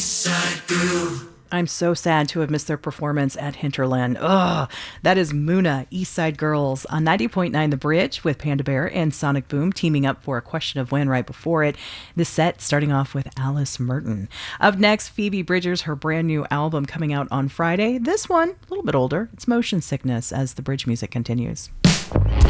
I'm so sad to have missed their performance at Hinterland. Ugh, that is Muna, East Side Girls, on 90.9 The Bridge with Panda Bear and Sonic Boom teaming up for A Question of When right before it. This set starting off with Alice Merton. Up next, Phoebe Bridgers, her brand new album coming out on Friday. This one, a little bit older. It's Motion Sickness as the bridge music continues.